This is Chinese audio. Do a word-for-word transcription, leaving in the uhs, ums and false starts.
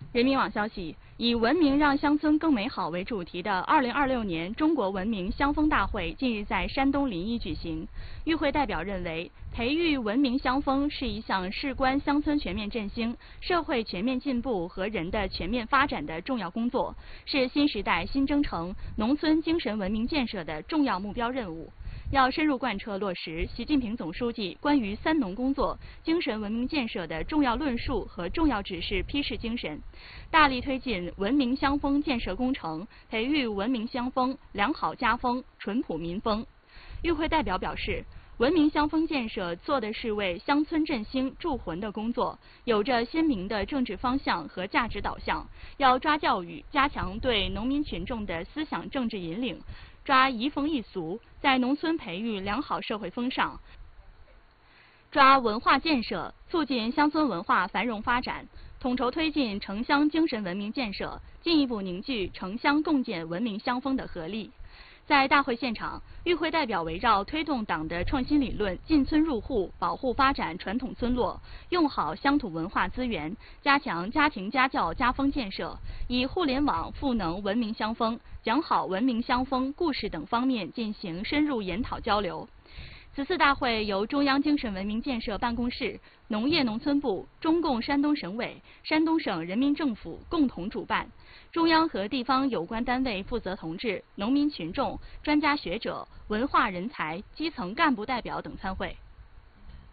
人民网消息，以“文明让乡村更美好”为主题的二零二六年中国文明乡风大会近日在山东临沂举行。与会代表认为，培育文明乡风是一项事关乡村全面振兴、社会全面进步和人的全面发展的重要工作，是新时代新征程农村精神文明建设的重要目标任务。要深入贯彻落实习近平总书记关于三农工作、精神文明建设的重要论述和重要指示批示精神，大力推进文明乡风建设工程，培育文明乡风、良好家风、淳朴民风。与会代表表示，文明乡风建设做的是为乡村振兴铸魂的工作，有着鲜明的政治方向和价值导向。要抓教育，加强对农民群众的思想政治引领，抓移风易俗，在农村培育良好社会风尚；抓文化建设，促进乡村文化繁荣发展，统筹推进城乡精神文明建设，进一步凝聚城乡共建文明乡风的合力。在大会现场，与会代表围绕推动党的创新理论进村入户，保护发展传统村落，用好乡土文化资源，加强家庭家教家风建设，以互联网赋能文明乡风，讲好文明乡风故事等方面进行深入研讨交流。此次大会由中央精神文明建设办公室、农业农村部、中共山东省委、山东省人民政府共同主办，中央和地方有关单位负责同志、农民群众、专家学者、文化人才、基层干部代表等参会。